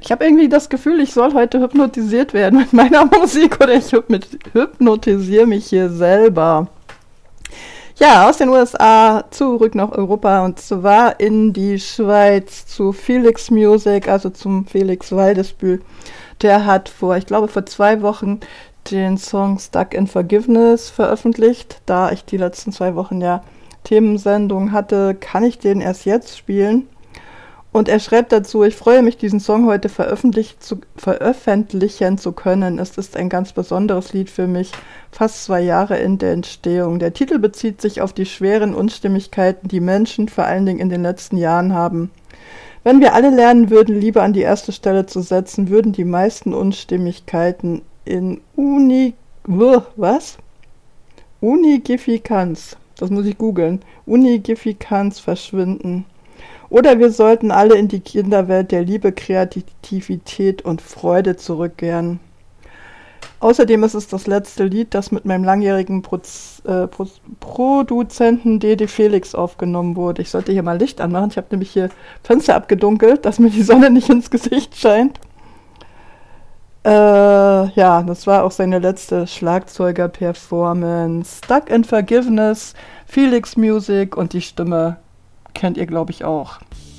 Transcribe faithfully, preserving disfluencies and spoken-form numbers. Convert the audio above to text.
Ich habe irgendwie das Gefühl, ich soll heute hypnotisiert werden mit meiner Musik oder ich hypnotisiere mich hier selber. Ja, aus den U S A zurück nach Europa und zwar in die Schweiz zu Felix Music, also zum Felix Waldesbühl. Der hat vor, ich glaube vor zwei Wochen den Song Stuck in Forgiveness veröffentlicht. Da ich die letzten zwei Wochen ja Themensendungen hatte, kann ich den erst jetzt spielen. Und er schreibt dazu, ich freue mich, diesen Song heute veröffentlich zu, veröffentlichen zu können. Es ist ein ganz besonderes Lied für mich, fast zwei Jahre in der Entstehung. Der Titel bezieht sich auf die schweren Unstimmigkeiten, die Menschen vor allen Dingen in den letzten Jahren haben. Wenn wir alle lernen würden, Liebe an die erste Stelle zu setzen, würden die meisten Unstimmigkeiten in Uni... Was? Unigifikanz. Das muss ich googeln. Unigifikanz verschwinden. Oder wir sollten alle in die Kinderwelt der Liebe, Kreativität und Freude zurückkehren. Außerdem ist es das letzte Lied, das mit meinem langjährigen Proz, äh, Pro, Produzenten D D Felix aufgenommen wurde. Ich sollte hier mal Licht anmachen. Ich habe nämlich hier Fenster abgedunkelt, dass mir die Sonne nicht ins Gesicht scheint. Äh, ja, das war auch seine letzte Schlagzeuger-Performance. Stuck in Forgiveness, Felix Music und die Stimme kennt ihr, glaube ich, auch.